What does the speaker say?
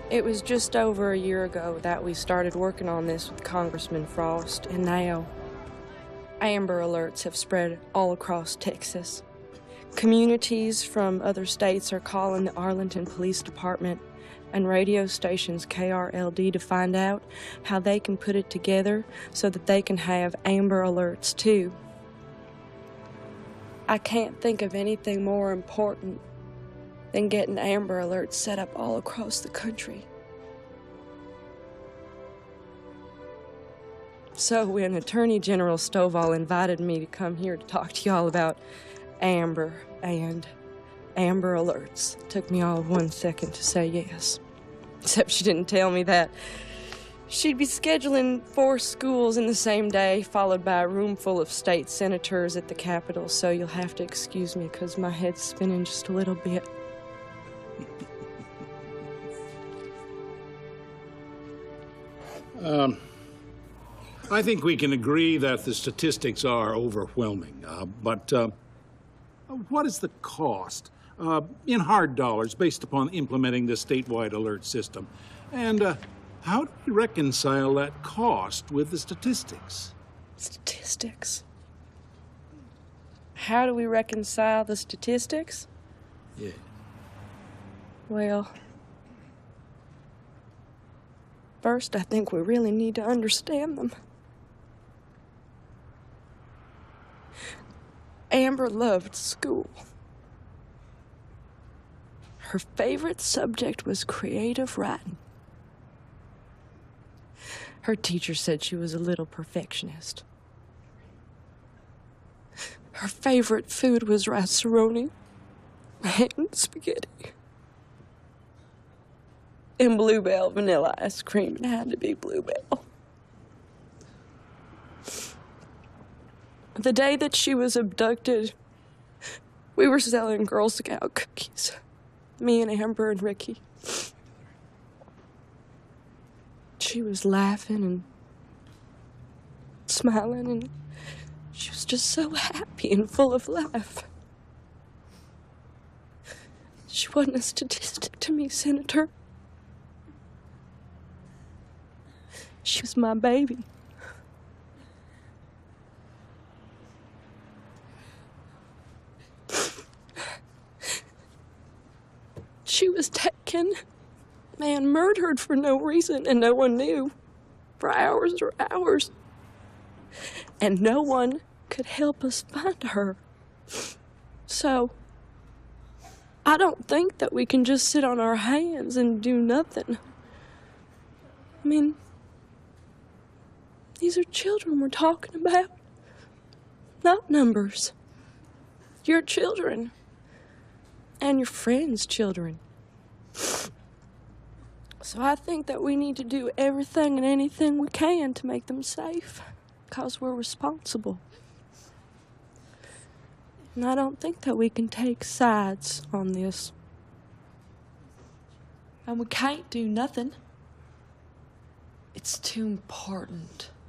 It was just over a year ago that we started working on this with Congressman Frost, and now Amber Alerts have spread all across Texas. Communities from other states are calling the Arlington Police Department and radio stations KRLD to find out how they can put it together so that they can have Amber Alerts too. I can't think of anything more important than getting Amber Alerts set up all across the country. So when Attorney General Stovall invited me to come here to talk to y'all about Amber and Amber Alerts, it took me all of 1 second to say yes. Except she didn't tell me that she'd be scheduling 4 schools in the same day, followed by a room full of state senators at the Capitol, so you'll have to excuse me because my head's spinning just a little bit. I think we can agree that the statistics are overwhelming, but what is the cost in hard dollars based upon implementing the statewide alert system? And how do we reconcile that cost with the statistics? Statistics? How do we reconcile the statistics? Yeah. Well, first, I think we really need to understand them. Amber loved school. Her favorite subject was creative writing. Her teacher said she was a little perfectionist. Her favorite food was rice-a-roni and spaghetti. And Bluebell vanilla ice cream. It had to be Bluebell. The day that she was abducted, we were selling Girl Scout cookies. Me and Amber and Ricky. She was laughing and smiling, and she was just so happy and full of life. She wasn't a statistic to me, Senator. She was my baby. She was taken, man, murdered for no reason, and no one knew for hours or hours. And no one could help us find her. So, I don't think that we can just sit on our hands and do nothing. I mean, these are children we're talking about, not numbers. Your children, and your friends' children. So I think that we need to do everything and anything we can to make them safe, because we're responsible. And I don't think that we can take sides on this. And we can't do nothing. It's too important.